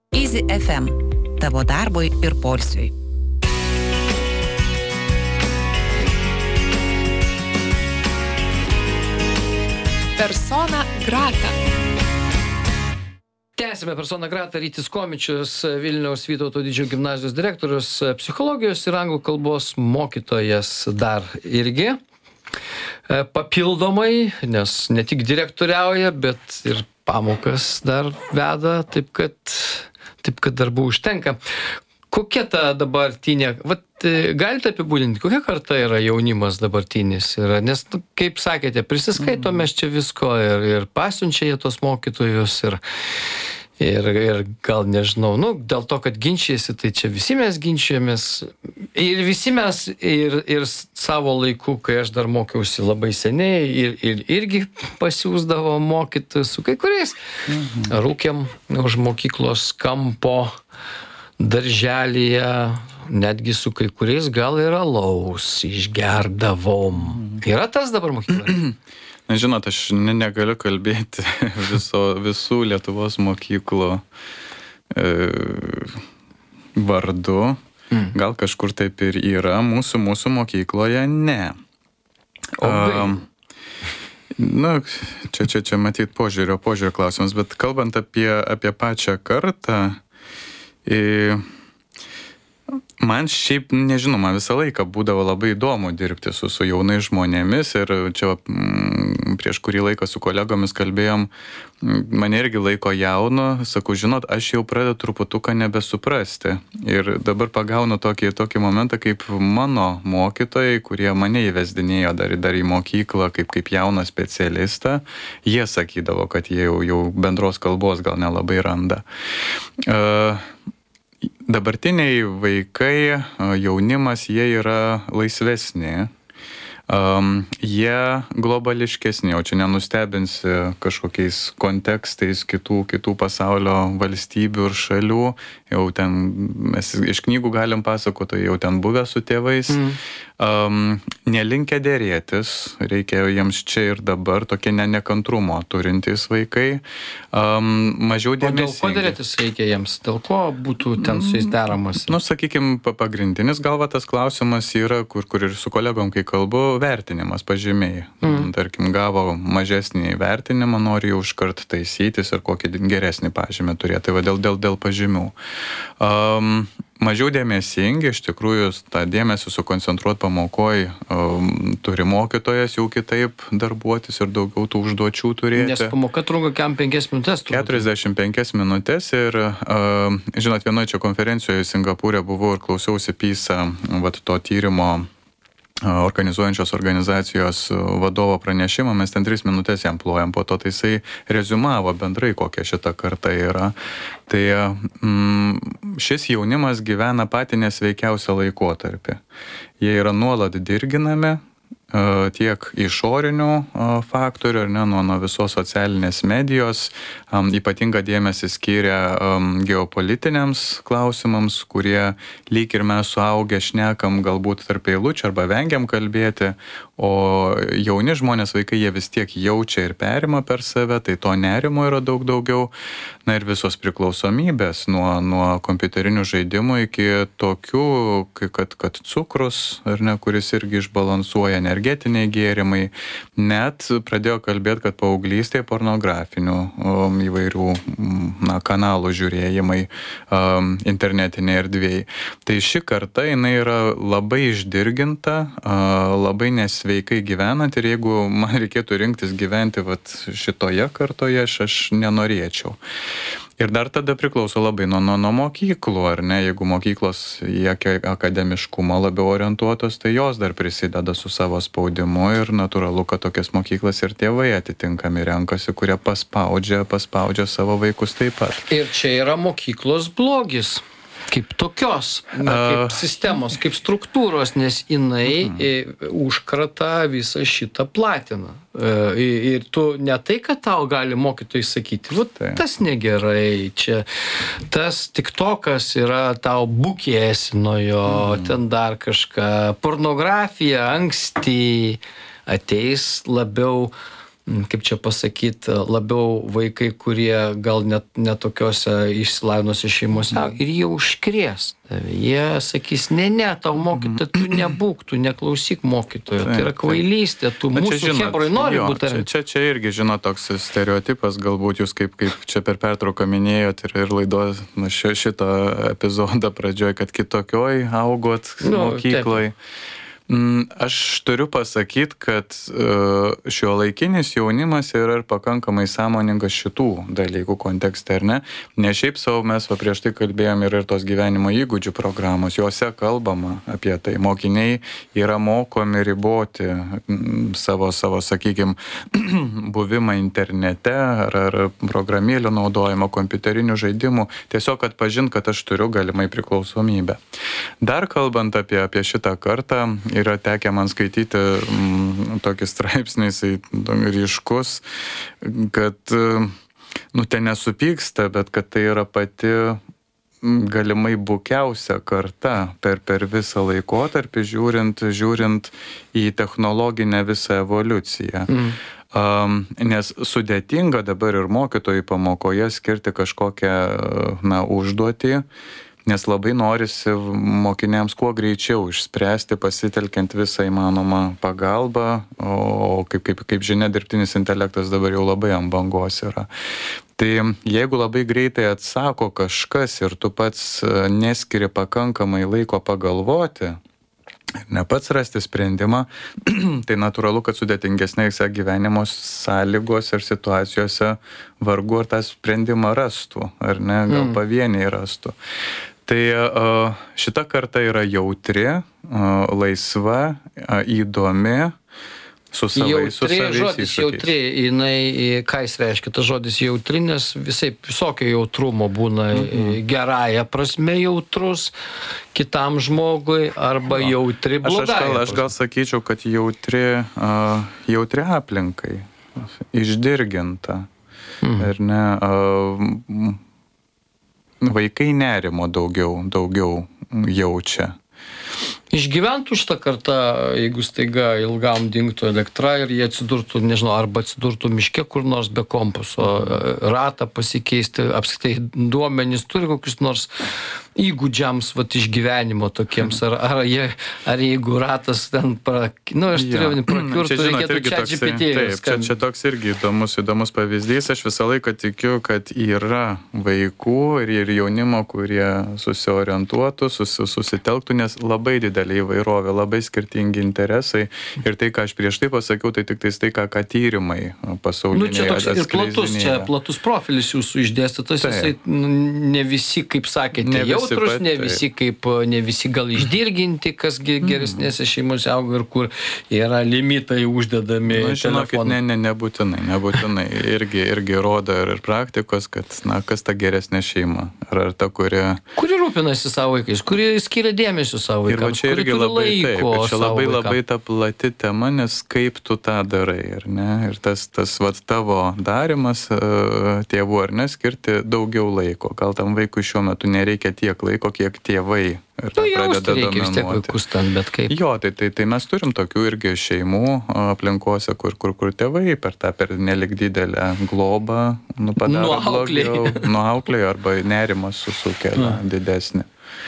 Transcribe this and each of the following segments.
Easy FM. Tavo darbui ir poilsiui. Persona grata. Tęsime Persona grata. Rytis Komičius, Vilniaus Vytauto Didžiojo gimnazijos direktorius, psichologijos ir anglų kalbos mokytojas dar irgi. Papildomai, nes ne tik direktoriauja, bet ir pamokas dar veda, taip kad darbų užtenka. Kokia ta dabartinė, galite apibūdinti, kokia karta yra jaunimas dabartinis? Nes, kaip sakėte, prisiskaito mes čia visko ir pasiunčia jie tos mokytojus ir gal nežinau, dėl to, kad ginčijasi, tai čia visi mes ginčijamės. Ir visi mes ir savo laiku, kai aš dar mokiausi labai seniai, ir irgi pasiūsdavo mokyti su kai kuriais. Rūkėm už mokyklos kampo, darželyje, netgi su kai kuriais gal ir alaus išgerdavom. Yra tas dabar mokykla? Žinot, aš negaliu kalbėti visų Lietuvos mokyklų vardu. Gal kažkur taip ir yra, mūsų mokykloje ne. Čia matyt požiūrio klausimas, bet kalbant apie pačią kartą, man šiaip, nežinoma, visą laiką būdavo labai įdomu dirbti su jaunais žmonėmis ir čia prieš kurį laiką su kolegomis kalbėjom, mane irgi laiko jaunu, sakau, žinot, aš jau pradedu truputuką nebesuprasti ir dabar pagaunu tokį momentą, kaip mano mokytojai, kurie mane įvesdinėjo dar į mokyklą kaip jauną specialistą, jie sakydavo, kad jie jau bendros kalbos gal nelabai randa. Dabartiniai vaikai, jaunimas, jie yra laisvesni, jie globališkesni, o čia nenustebinsi kažkokiais kontekstais kitų pasaulio valstybių ir šalių, jau ten mes iš knygų galim pasakoti, jau ten buvę su tėvais, nelinkę dėrėtis, reikia jiems čia ir dabar, tokie nekantrumo turintys vaikai, mažiau dėmesingi. O dėl ko dėrėtis reikia jiems? Dėl ko būtų ten su jais deramas? Sakykime, pagrindinis galva tas klausimas yra, kur ir su kolegom, kai kalbu, vertinimas, pažymiai. Tarkim, gavo mažesnį vertinimą, nori jau iškart taisytis ir kokį geresnį pažymį turėti. Tai va dėl pažymių. Mažiau dėmesingi, iš tikrųjų, tą dėmesį sukoncentruoti pamokoj turi mokytojas jau kitaip darbuotis ir daugiau tų užduočių turėti. Nes pamoka trunka 5 minutės. 45 minutės ir, žinot, vienoje čia konferencijoje Singapūre buvau ir klausiausi PISA to tyrimo organizuojančios organizacijos vadovo pranešimą, mes ten 3 minutės jam plojam, po to tai jisai rezumavo bendrai, kokia šita karta yra. Tai šis jaunimas gyvena patį nesveikiausią laikotarpį. Jie yra nuolat dirginami, tiek išorinių faktorių, nuo visos socialinės medijos, ypatingą dėmesį skiria geopolitiniams klausimams, kurie lyg ir mes suaugę šnekam galbūt tarp eilučių arba vengiam kalbėti, o jauni žmonės, vaikai, jie vis tiek jaučia ir perima per save, tai to nerimo yra daug daugiau. Na ir visos priklausomybės nuo kompiuterinių žaidimų iki tokių, kad cukrus, kuris irgi išbalansuoja, energetiniai gėrimai, net pradėjo kalbėti, kad paauglystėje pornografinių įvairių kanalų žiūrėjimai internetinėje erdvėje. Tai ši karta, jinai yra labai išdirginta, labai nesveikai gyvenant ir jeigu man reikėtų rinktis gyventi šitoje kartoje, aš nenorėčiau. Ir dar tada priklauso labai nuo mokyklų, ar ne? Jeigu mokyklos į akademiškumą labiau orientuotos, tai jos dar prisideda su savo spaudimu ir natūralu, kad tokias mokyklas ir tėvai atitinkami renkasi, kurie paspaudžia savo vaikus taip pat. Ir čia yra mokyklos blogis. Kaip tokios, kaip sistemos, kaip struktūros, nes jinai užkratą visą šitą platiną. Ir tu ne tai, kad tau gali mokytojai sakyti, tas negerai, čia tas tiktokas yra tau bukėsi nuo jo, ten dar kažką, pornografija anksti ateis labiau kaip čia pasakyti, labiau vaikai, kurie gal net tokiuose išsilavinuose šeimose ir jie užkrės. Jie sakys, ne, tau mokytoja, tu nebūk, tu neklausyk mokytojo, tai yra kvailystė, tu mūsų hebroj nori būti. Čia irgi, toks stereotipas, galbūt jūs kaip čia per pertrauką minėjot ir laidos šito epizodą pradžioj, kad kitokioj augot mokykloj. Aš turiu pasakyti, kad šiuolaikinis jaunimas yra ir pakankamai sąmoningas šitų dalykų kontekste, ar ne? Ne šiaip savo mes prieš tai kalbėjom ir tos gyvenimo įgūdžių programos, juose kalbama apie tai. Mokiniai yra mokomi riboti savo sakykime, buvimą internete ar programėlių naudojimo, kompiuterinių žaidimų, tiesiog atpažint, kad aš turiu galimai priklausomybę. Dar kalbant apie šitą kartą, yra tekę man skaityti tokį straipsnį, jisai ryškus, kad, ten nesupyksta, bet kad tai yra pati galimai bukiausia karta per visą laikotarpį, žiūrint į technologinę visą evoliuciją. Nes sudėtinga dabar ir mokytojai pamokoje skirti kažkokią užduotį, nes labai norisi mokiniams kuo greičiau išspręsti, pasitelkiant visą įmanomą pagalbą, o kaip žinia, dirbtinis intelektas dabar jau labai ant bangos yra. Tai jeigu labai greitai atsako kažkas ir tu pats neskiri pakankamai laiko pagalvoti, ne pats rasti sprendimą, tai natūralu, kad sudėtingesnėse gyvenimo sąlygose ir situacijose vargu ar tą sprendimą rastų, ar ne, gal pavieniai rastų. Tai šita karta yra jautri, laisva, įdomi, su savais žodis jautri, jinai, ką jis reiškia, tas žodis jautri, nes visokio jautrumo būna gerąją prasme jautrus kitam žmogui arba jautri blogąją. Aš gal sakyčiau, kad jautri aplinkai, išdirginta, ir ne, vaikai nerimo daugiau jaučia. Išgyventų šitą kartą, jeigu staiga ilgam dingtų elektra ir jie atsidurtų, nežinau, arba atsidurtų miške kur nors be kompaso, ratą pasikeisti, apskritai duomenys turi kokius nors įgūdžiams išgyvenimo tokiems, ar jeigu ratas ten aš turiu prakiurtų, reikėtų ChatGPT. Taip, čia toks irgi įdomus pavyzdys. Aš visą laiką tikiu, kad yra vaikų ir jaunimo, kurie susiorientuotų, susitelktų, nes labai didelė įvairovė, labai skirtingi interesai. Ir tai, ką aš prieš tai pasakiau, tai tik tai, ką tyrimai pasauliniai atskleidinėja. Čia platus profilis jūsų išdėstytas, jisai ne visi, kaip sakėte, jautrus, ne visi gal išdirginti, kas geresnėse šeimose auga ir kur yra limitai uždedami. Žinokit, nebūtinai. Irgi rodo ir praktikos, kad, kas ta geresnė šeima. Ar ta, kuri rūpinasi savo vaikais, kuri skiria dėmesio savo vaikams. Ir va čia irgi labai ta plati tema, nes kaip tu tą darai, ar ne? Ir tas tavo darimas tėvų, ar ne, skirti daugiau laiko. Gal tam vaikui šiuo metu nereikia tiek laiko, kiek tėvai. Ir jausti reikia vis tiek vaikus ten, bet kaip. Jo, tai mes turim tokių irgi šeimų aplinkose, kur tėvai per nelik didelę globą padaro blogiau. Nuauklėjo arba nerimas sukelia didesnį.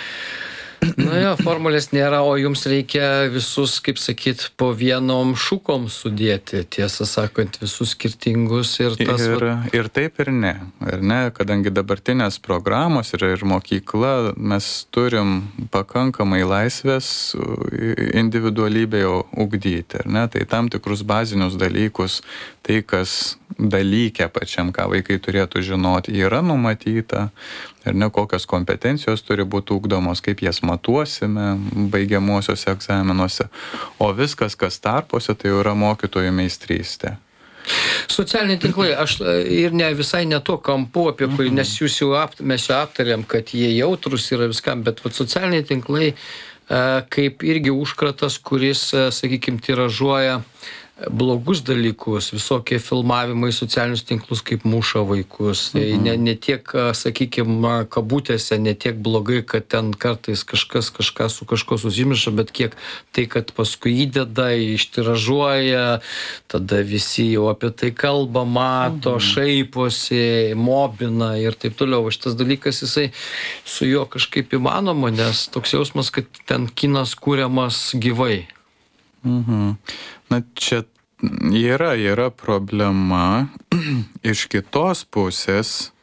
Formulės nėra, o jums reikia visus, kaip sakyt, po vienom šukom sudėti, tiesą sakant, visus skirtingus ir tas... Ir taip ir ne, kadangi dabartinės programos ir mokykla, mes turim pakankamai laisvės individualybėje ugdyti, tai tam tikrus bazinius dalykus, tai kas dalyke pačiam, ką vaikai turėtų žinoti, yra numatyta, ir kokios kompetencijos turi būti ugdomos, kaip jas matuosime baigiamuosiuose egzaminuose. O viskas, kas tarpuose, tai yra mokytojų meistrystė. Socialiniai tinklai, aš ir visai ne to kampu, apie kurį, nes mes jau aptarėm, kad jie jautrus yra viskam, bet socialiniai tinklai kaip irgi užkratas, kuris, sakykime, tiražuoja blogus dalykus, visokie filmavimai socialinius tinklus, kaip muša vaikus. Tai ne tiek, sakykime, kabutėse, ne tiek blogai, kad ten kartais kažkas kažką su kažko susimirša, bet kiek tai, kad paskui įdeda, ištiražuoja, tada visi jau apie tai kalba, mato, šaiposi, mobina ir taip toliau. Šitas dalykas, jisai su juo kažkaip įmanoma, nes toks jausmas, kad ten kinas kūriamas gyvai. Na, čia yra problema. Iš kitos pusės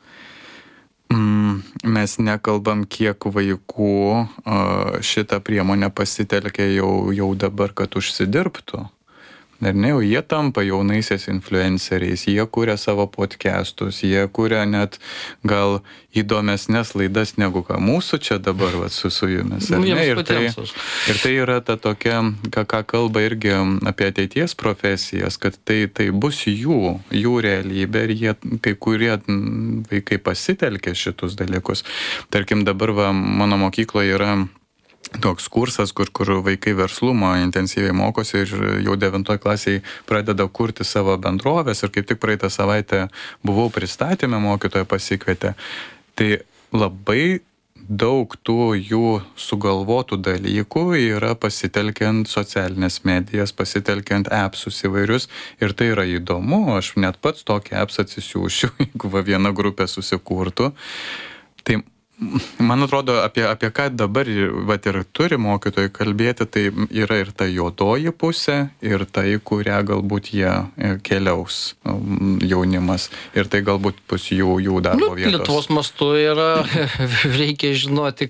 mes nekalbam, kiek vaikų šitą priemonę pasitelkia jau dabar, kad užsidirbtų. Ar ne, jau jie tampa jaunaisiais influenceriais, jie kuria savo podcastus, jie kuria net gal įdomesnės laidas negu ką mūsų čia dabar su jumis. Ir tai yra ta tokia, ką kalba irgi apie ateities profesijas, kad tai bus jų realybė ir jie, kai kurie vaikai pasitelkia šitus dalykus. Tarkim, dabar mano mokykloje yra toks kursas, kur vaikai verslumo intensyviai mokosi ir jau 9 klasėje pradeda kurti savo bendrovės ir kaip tik praeitą savaitę buvau pristatymę, mokytoja pasikvietė. Tai labai daug tų jų sugalvotų dalykų yra pasitelkiant socialinės medijas, pasitelkiant appsus įvairius ir tai yra įdomu, aš net pats tokį apps atsisiųšiu, jeigu viena grupė susikurtų. Tai man atrodo, apie ką dabar ir turi mokytojai kalbėti, tai yra ir ta juodoji pusė, ir tai, kurią galbūt jie keliaus jaunimas, ir tai galbūt bus jų darbo vietos. Lietuvos mastu yra, reikia žinoti,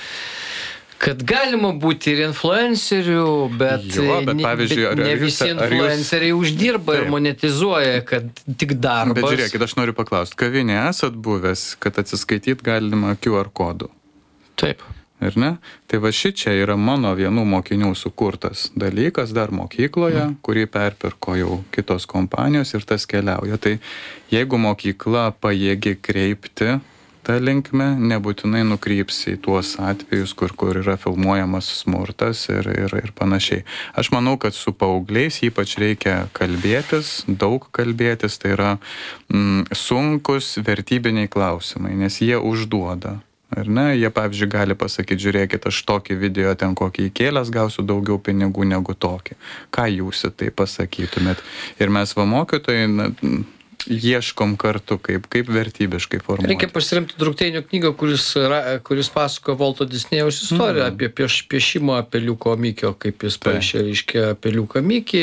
kad galima būti ir influencerių, bet pavyzdžiui, ne visi influenceriai uždirba ir monetizuoja, kad tik darbas. Bet žiūrėkit, aš noriu paklausti, kavinė esat buvęs, kad atsiskaityt galima QR kodų? Taip. Ir ne? Tai va šičia yra mano vienų mokinių sukurtas dalykas dar mokykloje, kurį perpirko jau kitos kompanijos ir tas keliauja. Tai jeigu mokykla pajėgi kreipti ta linkme, nebūtinai nukryps į tuos atvejus, kur yra filmuojamas smurtas ir panašiai. Aš manau, kad su paaugliais ypač reikia kalbėtis, daug kalbėtis, tai yra sunkus vertybiniai klausimai, nes jie užduoda. Ar ne? Jie, pavyzdžiui, gali pasakyti, žiūrėkit, aš tokį video ten kokį įkėlęs gausiu daugiau pinigų negu tokį. Ką jūs į tai pasakytumėt? Ir mes mokytojai ieškom kartu, kaip vertybiškai formuoti. Reikia pasiremti Drukteinio knygą, kuris pasako Volto Disnėjaus istoriją apie piešimą peliuko Mikio, kaip jis paišė, reiškia, peliuką Mikį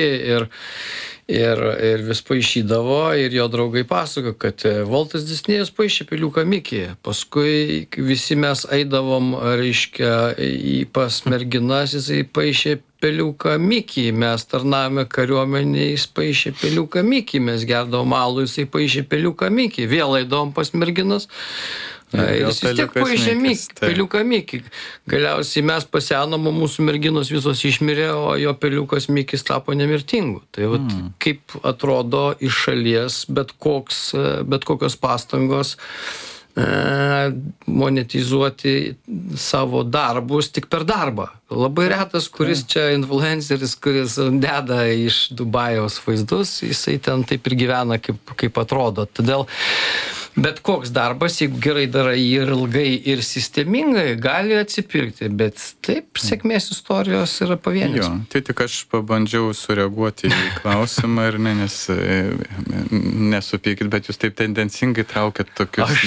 ir vis paišydavo ir jo draugai pasako, kad Voltas Disnėjus paišė peliuką Mikį. Paskui visi mes eidavom, reiškia, pas merginas, jisai paišė peliuką Mikį, mes tarnavome kariuomenėje, jis paišė peliuką Mikį, mes gerdavom alų, jisai paišė peliuką Mikį, vėl eidavom pas merginas, jis vis tiek paišė peliuką Mikį. Galiausiai mes pasenom, mūsų merginos visos išmirė, o jo peliukas Mikis tapo nemirtingu. Tai vat, kaip atrodo iš šalies bet kokios pastangos monetizuoti savo darbus tik per darbą. Labai retas, kuris čia influenceris, kuris deda iš Dubajaus vaizdus, jisai ten taip ir gyvena, kaip atrodo. Todėl bet koks darbas, jeigu gerai darai ir ilgai ir sistemingai, gali atsipirkti, bet taip sėkmės istorijos yra pavienės. Jo, tai tik aš pabandžiau sureaguoti į klausimą ir nes nesupykit, bet jūs taip tendencingai traukiat tokius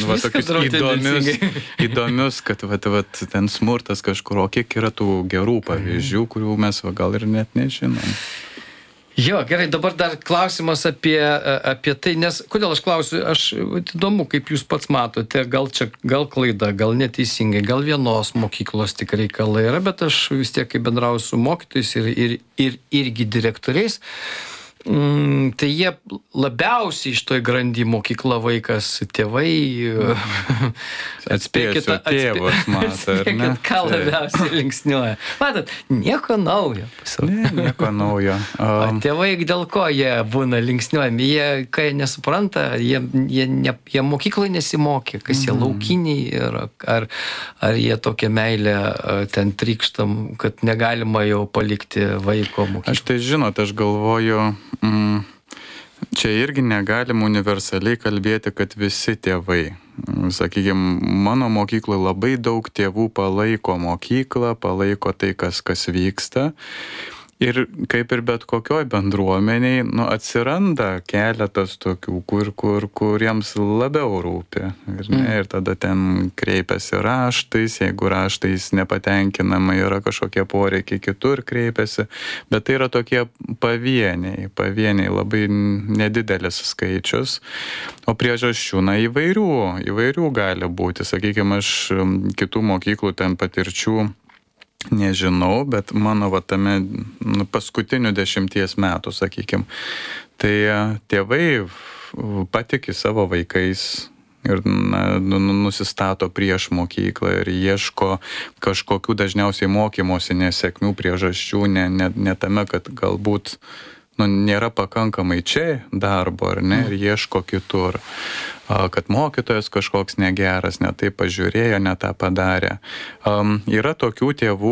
įdomius, kad ten smurtas kažkur, o kiek yra tų gerų pavyzdžių, kurių mes gal ir net nežinom. Jo, gerai, dabar dar klausimas apie tai, nes kodėl aš klausiu, įdomu, kaip jūs pats matote, gal klaida, gal neteisingai, gal vienos mokyklos tik reikalai yra, bet aš vis tiek, kai bendrauju su mokytojais ir irgi direktoriais, tai jie labiausiai iš toj grandy mokykla vaikas, tėvai, atspėkit, ką labiausiai linksniuoja. Matot, nieko naujo. Nieko naujo. O tėvai dėl ko jie būna linksniuojami? Jie, kai nesupranta, jie mokykloje nesimokė, kas jie laukiniai ir ar jie tokią meilę ten trykštam, kad negalima jau palikti vaiko mokyklą. Aš tai žinot, aš galvoju, čia irgi negalim universaliai kalbėti, kad visi tėvai. Sakykime, mano mokykloje labai daug tėvų palaiko mokyklą, palaiko tai, kas vyksta. Ir kaip ir bet kokioj bendruomeniai, atsiranda keletas tokių, kuriems labiau rūpi. Ir tada ten kreipiasi raštais, jeigu raštais nepatenkinama yra kažkokie poreikiai, kitur kreipiasi. Bet tai yra tokie pavieniai, labai nedidelis skaičius. O priežasčių, įvairių gali būti. Sakykime, aš kitų mokyklų ten patirčių nežinau, bet mano tame paskutinių 10 metų, sakykime, tai tėvai patiki savo vaikais ir nusistato prieš mokyklą ir ieško kažkokių dažniausiai mokymosi nesėkmių priežasčių, ne tame, kad galbūt nėra pakankamai čia darbo, ar ne, ir ieško kitur. Kad mokytojas kažkoks negeras, ne taip pažiūrėjo, ne tą padarė. Yra tokių tėvų,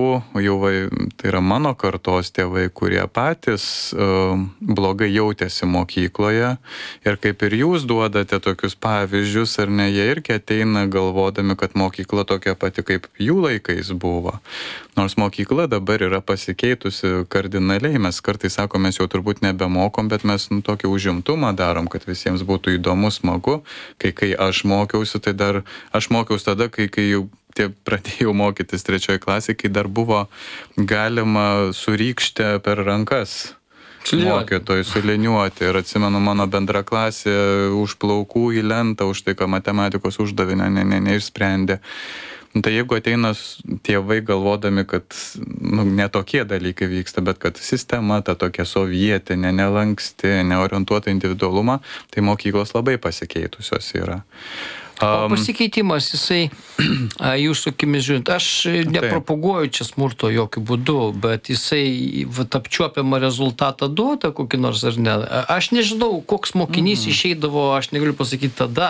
tai yra mano kartos tėvai, kurie patys blogai jautėsi mokykloje ir kaip ir jūs duodate tokius pavyzdžius, ar ne, jie irgi ateina galvodami, kad mokykla tokia pati kaip jų laikais buvo. Nors mokykla dabar yra pasikeitusi kardinaliai, mes kartais sakom, mes jau turbūt nebemokom, bet mes tokį užimtumą darom, kad visiems būtų įdomu, smagu. Kai aš mokiausi, tai dar aš mokiausi tada, kai jau pradėjau mokytis 3 klasėje, kai dar buvo galima surykštę per rankas mokytojui suliniuoti. Ir atsimenu, mano bendra klasė už plaukų į lentą, už tai, ką matematikos uždavinę neišsprendė. Tai jeigu ateina tėvai galvodami, kad ne tokie dalykai vyksta, bet kad sistema ta tokia sovietinė, nelanksti, neorientuota individualumą, tai mokyklos labai pasikeitusios yra. O pasikeitimas, jisai, jūsų akimis žiūrint, aš nepropaguoju čia smurto jokių būdų, bet jisai apčiuopiamą rezultatą duoda kokį nors ar ne. Aš nežinau, koks mokinys išeidavo, aš negaliu pasakyti tada.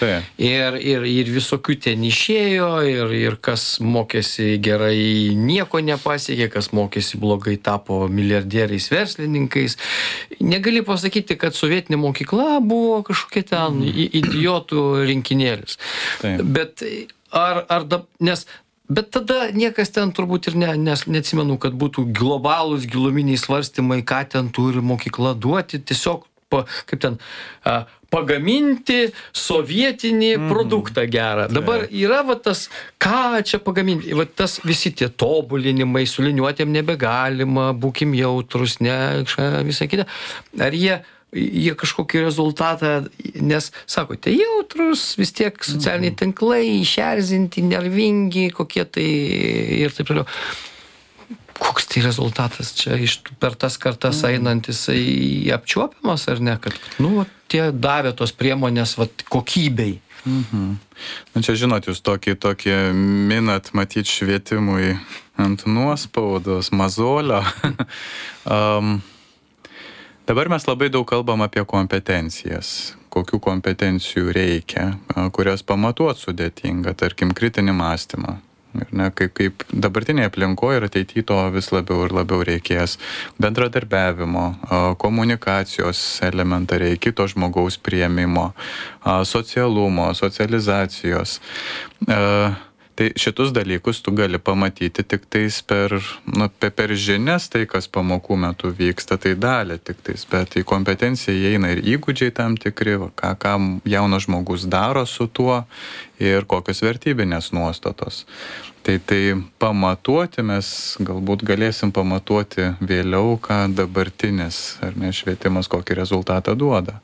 Ir visokių ten išėjo, ir kas mokėsi gerai nieko nepasiekė, kas mokėsi blogai tapo milijardieriais verslininkais. Negali pasakyti, kad sovietinė mokykla buvo kažkokia ten idiotų rinkinė. Bet bet tada niekas ten turbūt ir neatsimenu, kad būtų globalūs giluminiai svarstymai, ką ten turi mokykla duoti, tiesiog kaip ten pagaminti sovietinį produktą gerą. Dabar yra tas, ką čia pagaminti, tas visi tie tobulinimai, suliniuotėm nebegalima, būkim jautrus, ne, visą kitą. Ar jie kažkokį rezultatą, nes, sakote, jautrus, vis tiek socialiniai tinklai, išerzinti, nervingi, kokie tai ir taip toliau. Koks tai rezultatas čia per tas kartas einantis apčiuopiamas, ar ne, kad, tie davė tos priemonės, kokybei. Čia žinot, jūs tokį minat, matyt, švietimui ant nuospaudos, mazolio. Dabar mes labai daug kalbam apie kompetencijas, kokių kompetencijų reikia, kurias pamatuot sudėtinga, tarkim, kritinį mąstymą. Kaip dabartinėje aplinkoje ir ateityje to vis labiau ir labiau reikės. Bendradarbiavimo, komunikacijos elementariai, kito žmogaus priėmimo, socialumo, socializacijos. Tai šitus dalykus tu gali pamatyti tik tais per žinias, tai kas pamokų metu vyksta, tai dalį tik tais, bet į kompetenciją įeina ir įgūdžiai tam tikri, ką jaunas žmogus daro su tuo ir kokios vertybinės nuostatos. Tai pamatuoti mes galbūt galėsim pamatuoti vėliau, ką dabartinis ar ne švietimas kokį rezultatą duoda.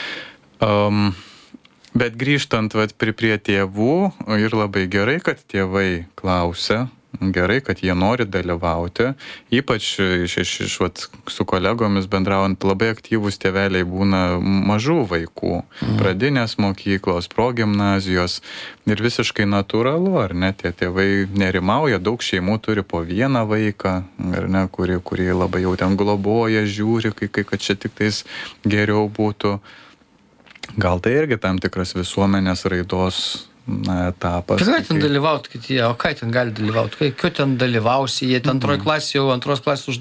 Bet grįžtant prie tėvų, ir labai gerai, kad tėvai klausia, gerai, kad jie nori dalyvauti, ypač su kolegomis bendraujant, labai aktyvūs tėveliai būna mažų vaikų, pradinės mokyklos, progimnazijos, ir visiškai natūralu, ar ne, tie tėvai nerimauja, daug šeimų turi po vieną vaiką, ar ne, kurie labai jau ten globoja, žiūri, kad čia tik tais geriau būtų. Gal tai irgi tam tikras visuomenės raidos etapas. Ką ten dalyvauti, o ką ten gali dalyvauti? Ką ten dalyvausi? Jie ten antros klasės